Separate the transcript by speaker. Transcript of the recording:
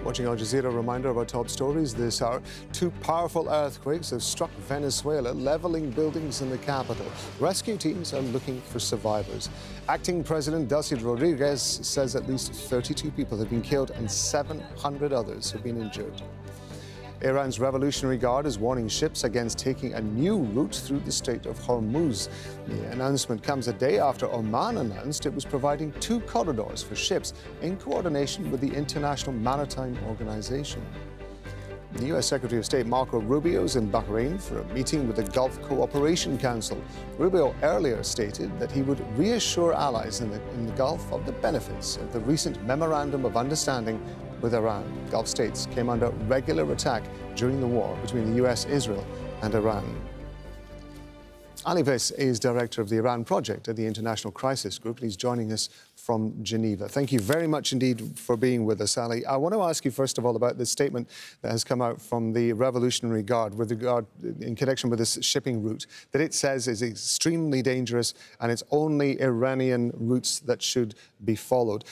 Speaker 1: Watching Al Jazeera, reminder of our top stories this hour. Two powerful earthquakes have struck Venezuela, leveling buildings in the capital. Rescue teams are looking for survivors. Acting President Delcy Rodriguez says at least 32 people have been killed and 700 others have been injured. Iran's Revolutionary Guard is warning ships against taking a new route through the Strait of Hormuz. The announcement comes a day after Oman announced it was providing 2 corridors for ships in coordination with the International Maritime Organization. The U.S. Secretary of State Marco Rubio is in Bahrain for a meeting with the Gulf Cooperation Council. Rubio earlier stated that he would reassure allies in the Gulf of the benefits of the recent Memorandum of Understanding with Iran. Gulf states came under regular attack during the war between the U.S., Israel, and Iran. Ali Vis is director of the Iran Project at the International Crisis Group, and he's joining us from Geneva. Thank you very much indeed for being with us, Ali. I want to ask you, first of all, about this statement that has come out from the Revolutionary Guard with regard in connection with this shipping route, that it says is extremely dangerous and it's only Iranian routes that should be followed.